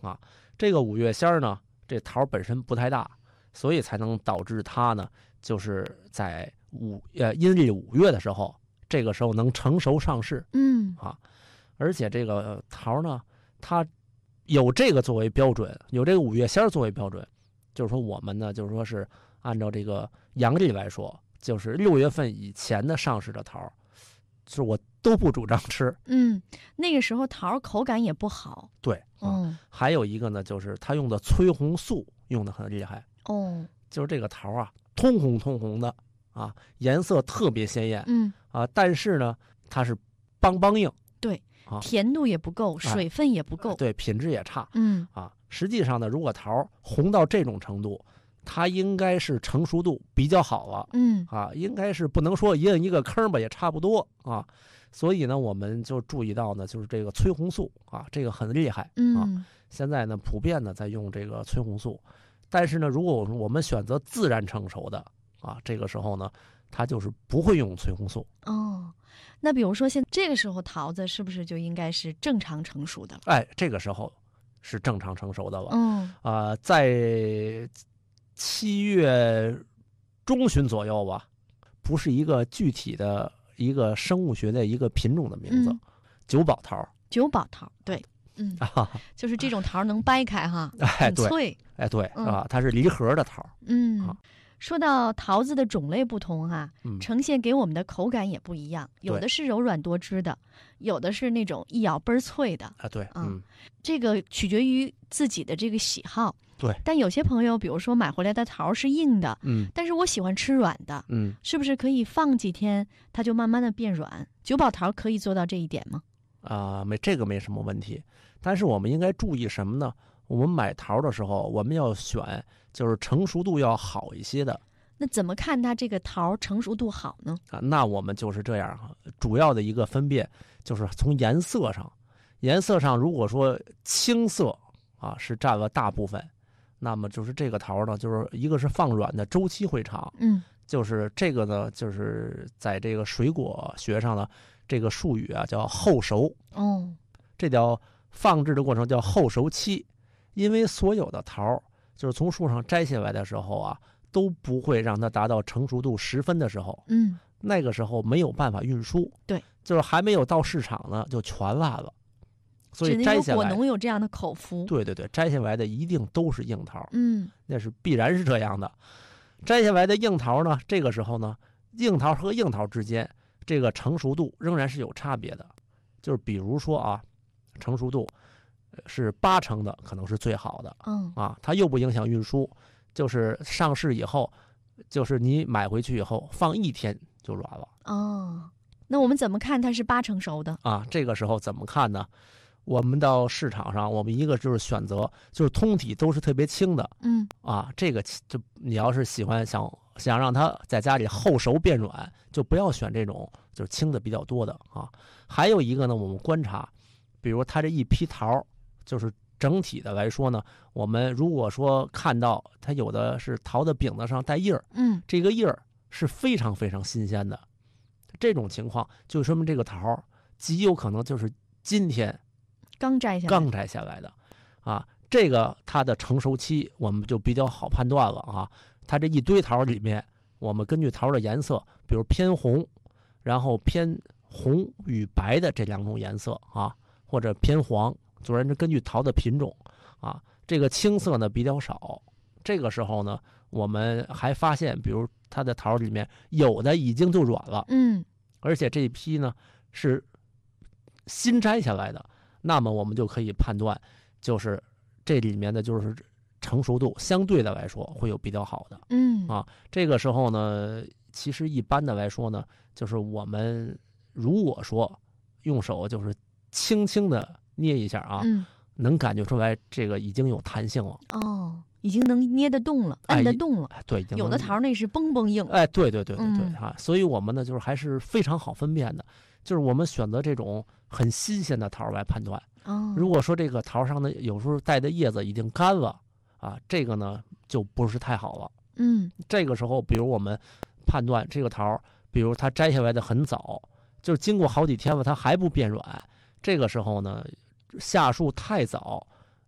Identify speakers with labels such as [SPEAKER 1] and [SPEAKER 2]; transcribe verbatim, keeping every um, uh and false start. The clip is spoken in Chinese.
[SPEAKER 1] 啊。这个五月仙儿呢，这桃本身不太大，所以才能导致它呢，就是在五呃阴历五月的时候，这个时候能成熟上市。
[SPEAKER 2] 嗯
[SPEAKER 1] 啊，而且这个桃呢，它有这个作为标准，有这个五月仙儿作为标准，就是说我们呢，就是说是按照这个阳历来说，就是六月份以前的上市的桃，就是我都不主张吃。
[SPEAKER 2] 嗯，那个时候桃口感也不好。
[SPEAKER 1] 对，啊、
[SPEAKER 2] 嗯
[SPEAKER 1] 还有一个呢，就是它用的催红素用的很厉害，
[SPEAKER 2] 哦
[SPEAKER 1] 就是这个桃啊，通红通红的啊，颜色特别鲜艳
[SPEAKER 2] 嗯，
[SPEAKER 1] 啊，但是呢，它是梆梆硬，
[SPEAKER 2] 对
[SPEAKER 1] 啊，
[SPEAKER 2] 甜度也不够，水分也不够。
[SPEAKER 1] 对，品质也差
[SPEAKER 2] 嗯
[SPEAKER 1] 啊。实际上呢，如果桃红到这种程度，它应该是成熟度比较好了
[SPEAKER 2] 嗯
[SPEAKER 1] 啊，应该是不能说一人一个坑吧，也差不多啊。所以呢，我们就注意到呢，就是这个催红素啊，这个很厉害啊。
[SPEAKER 2] 嗯
[SPEAKER 1] 现在呢，普遍的在用这个催红素，但是呢，如果我们选择自然成熟的啊，这个时候呢，它就是不会用催红素。
[SPEAKER 2] 哦，那比如说现这个时候桃子是不是就应该是正常成熟的了？
[SPEAKER 1] 哎，这个时候是正常成熟的了。
[SPEAKER 2] 嗯
[SPEAKER 1] 啊、在七月中旬左右吧，不是一个具体的一个生物学的一个品种的名字，
[SPEAKER 2] 嗯
[SPEAKER 1] 九宝桃
[SPEAKER 2] 九宝桃，对，嗯，
[SPEAKER 1] 啊，
[SPEAKER 2] 就是这种桃能掰开哈，
[SPEAKER 1] 哎对，
[SPEAKER 2] 很脆。
[SPEAKER 1] 哎对
[SPEAKER 2] 嗯
[SPEAKER 1] 啊，它是离核的桃，
[SPEAKER 2] 嗯
[SPEAKER 1] 啊，
[SPEAKER 2] 说到桃子的种类不同啊，
[SPEAKER 1] 嗯
[SPEAKER 2] 呈现给我们的口感也不一样，有的是柔软多汁的，有的是那种一咬倍儿脆的。
[SPEAKER 1] 啊对，
[SPEAKER 2] 嗯
[SPEAKER 1] 嗯
[SPEAKER 2] 这个取决于自己的这个喜好。
[SPEAKER 1] 对，
[SPEAKER 2] 但有些朋友，比如说买回来的桃是硬的，
[SPEAKER 1] 嗯
[SPEAKER 2] 但是我喜欢吃软的，
[SPEAKER 1] 嗯。
[SPEAKER 2] 是不是可以放几天，它就慢慢的变软？九宝桃可以做到这一点吗？
[SPEAKER 1] 啊，没这个没什么问题，但是我们应该注意什么呢？我们买桃的时候，我们要选就是成熟度要好一些的
[SPEAKER 2] 那怎么看它这个桃成熟度好呢？
[SPEAKER 1] 啊。那我们就是这样哈，主要的一个分辨就是从颜色上，颜色上如果说青色啊是占了大部分，那么就是这个桃呢，就是一个是放软的周期会长，
[SPEAKER 2] 嗯
[SPEAKER 1] 就是这个呢，就是在这个水果学上呢，这个术语啊叫后熟。
[SPEAKER 2] 哦
[SPEAKER 1] 这叫放置的过程叫后熟期，因为所有的桃儿就是从树上摘下来的时候啊，都不会让它达到成熟度十分的时候，
[SPEAKER 2] 嗯
[SPEAKER 1] 那个时候没有办法运输，
[SPEAKER 2] 对，
[SPEAKER 1] 就是还没有到市场呢，就全烂了。所
[SPEAKER 2] 只能有果
[SPEAKER 1] 以摘下来，
[SPEAKER 2] 农有这样的口福。
[SPEAKER 1] 对对对，摘下来的一定都是硬桃，
[SPEAKER 2] 嗯
[SPEAKER 1] 那是必然是这样的。摘下来的硬桃呢，这个时候呢，硬桃和硬桃之间这个成熟度仍然是有差别的，就是比如说啊，成熟度呃是八成的，可能是最好的
[SPEAKER 2] 嗯
[SPEAKER 1] 啊，它又不影响运输，就是上市以后，就是你买回去以后放一天就软了
[SPEAKER 2] 哦，那我们怎么看它是八成熟的？
[SPEAKER 1] 啊。这个时候怎么看呢？我们到市场上，我们一个就是选择就是通体都是特别轻的
[SPEAKER 2] 嗯
[SPEAKER 1] 啊，这个就你要是喜欢想想让它在家里后熟变软，就不要选这种就是轻的比较多的啊。还有一个呢，我们观察，比如它这一批桃，就是整体的来说呢，我们如果说看到它有的是桃的柄子上带叶儿，
[SPEAKER 2] 嗯
[SPEAKER 1] 这个叶儿是非常非常新鲜的，这种情况就说明这个桃极有可能就是今天
[SPEAKER 2] 刚摘下来。
[SPEAKER 1] 刚摘下来的，啊，这个它的成熟期我们就比较好判断了啊。它这一堆桃里面，我们根据桃的颜色，比如偏红，然后偏红与白的这两种颜色啊，或者偏黄，主要是根据桃的品种啊。这个青色呢比较少，这个时候呢，我们还发现，比如它的桃里面有的已经就软了，
[SPEAKER 2] 嗯
[SPEAKER 1] 而且这一批呢是新摘下来的。那么我们就可以判断，就是这里面的就是成熟度相对的来说会有比较好的
[SPEAKER 2] 嗯
[SPEAKER 1] 啊。这个时候呢，其实一般的来说呢，就是我们如果说用手就是轻轻的捏一下啊，
[SPEAKER 2] 嗯
[SPEAKER 1] 能感觉出来这个已经有弹性了。
[SPEAKER 2] 哦，已经能捏得动了，
[SPEAKER 1] 哎
[SPEAKER 2] 按得动了。
[SPEAKER 1] 哎，对，已经
[SPEAKER 2] 有的
[SPEAKER 1] 能
[SPEAKER 2] 桃那是嘣嘣硬。
[SPEAKER 1] 哎，对对对对对
[SPEAKER 2] 嗯
[SPEAKER 1] 啊，所以我们呢就是还是非常好分辨的，就是我们选择这种很新鲜的桃来判断。
[SPEAKER 2] 哦，
[SPEAKER 1] 如果说这个桃上的有时候带的叶子已经干了啊，这个呢就不是太好了。
[SPEAKER 2] 嗯
[SPEAKER 1] 这个时候，比如我们判断这个桃，比如它摘下来的很早，就是经过好几天了，它还不变软，这个时候呢，下树太早，